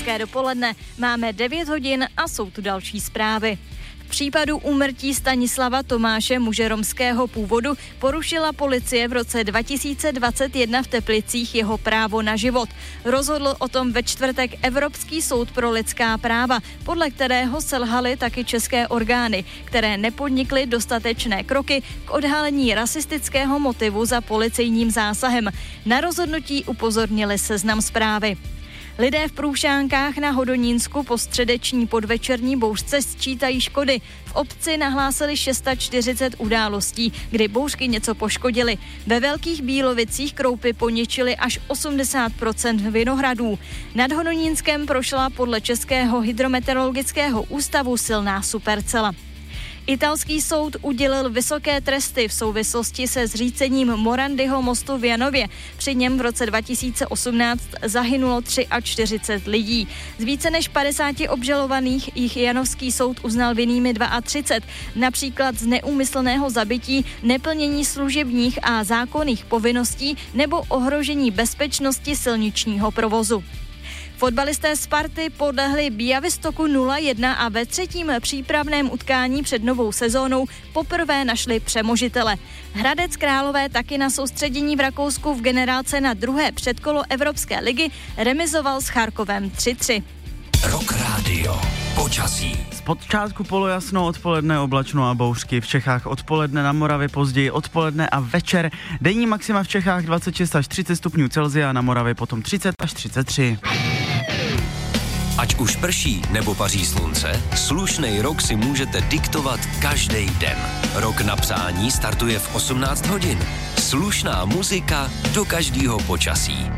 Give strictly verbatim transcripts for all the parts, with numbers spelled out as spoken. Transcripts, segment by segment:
Hezké dopoledne, máme devět hodin a jsou tu další zprávy. V případu úmrtí Stanislava Tomáše, muže romského původu, porušila policie v roce dva tisíce dvacet jedna v Teplicích jeho právo na život. Rozhodl o tom ve čtvrtek Evropský soud pro lidská práva, podle kterého selhaly taky české orgány, které nepodnikly dostatečné kroky k odhalení rasistického motivu za policejním zásahem. Na rozhodnutí upozornili Seznam Zprávy. Lidé v Průšánkách na Hodonínsku po středeční podvečerní bouřce sčítají škody. V obci nahlásili čtyřicet šest událostí, kdy bouřky něco poškodily. Ve Velkých Bílovicích kroupy poničily až osmdesát procent vinohradů. Nad Hodonínskem prošla podle Českého hydrometeorologického ústavu silná supercela. Italský soud udělil vysoké tresty v souvislosti se zřícením Morandiho mostu v Janově. Při něm v roce dva tisíce osmnáct zahynulo čtyřicet tři lidí. Z více než padesáti obžalovaných jich Janovský soud uznal vinnými třicet dva, například z neúmyslného zabití, neplnění služebních a zákonných povinností nebo ohrožení bezpečnosti silničního provozu. Fotbalisté Sparty podlehli Białegostoku nula jedna a ve třetím přípravném utkání před novou sezónou poprvé našli přemožitele. Hradec Králové taky na soustředění v Rakousku v generálce na druhé předkolo Evropské ligy remizoval s Charkovem tři tři. Rock Radio. Počasí. Zpočátku polojasno, odpoledne oblačno a bouřky. V Čechách odpoledne, na Moravě později odpoledne a večer. Denní maxima v Čechách dvacet šest až třicet stupňů Celsia, na Moravě potom třicet až třicet tři. Ať už prší nebo paří slunce, slušnej rok si můžete diktovat každý den. Rok na přání startuje v osmnáct hodin. Slušná muzika do každého počasí.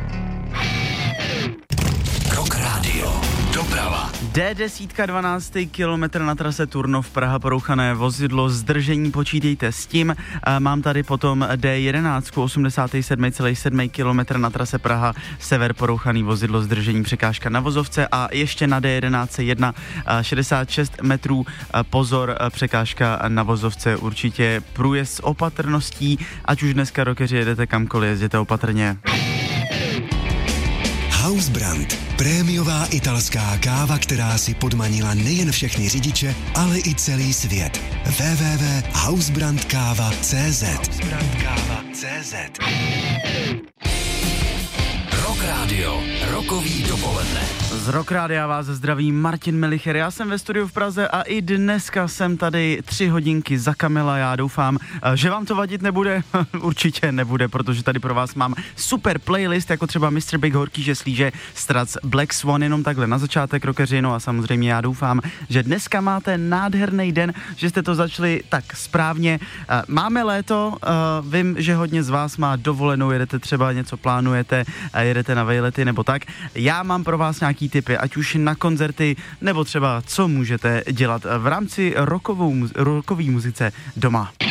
Rock Radio. Doprava. D deset dvanáctý kilometr na trase Turnov Praha porouchané vozidlo, zdržení počítejte s tím. Mám tady potom D jedenáct osmdesát sedm celá sedm kilometr na trase Praha sever porouchaný vozidlo, zdržení překážka na vozovce a ještě na D jedenáct jedna šedesát šest metrů pozor, překážka na vozovce, určitě průjezd s opatrností, ať už dneska rokeři jedete kamkoliv, jezděte opatrně. Hausbrand. Prémiová italská káva, která si podmanila nejen všechny řidiče, ale i celý svět. w w w tečka hausbrandkáva tečka cé zet hausbrandkáva tečka cé zet. Rock Radio. Rokový dopoledne. Z Rock Rádia vás zdraví Martin Melicher. Já jsem ve studiu v Praze a i dneska jsem tady tři hodinky za Kamila. Já doufám, že vám to vadit nebude. Určitě nebude, protože tady pro vás mám super playlist, jako třeba mister Big Horký Žeslíže, Strac, Black Swan, jenom takhle na začátek rokeři. No a samozřejmě já doufám, že dneska máte nádherný den, že jste to začali tak správně. Máme léto, vím, že hodně z vás má dovolenou, jedete třeba něco plánujete, jedete na vejlety nebo tak. Já mám pro vás nějaký tipy, ať už na koncerty, nebo třeba co můžete dělat v rámci rockovou, rockové muzice doma.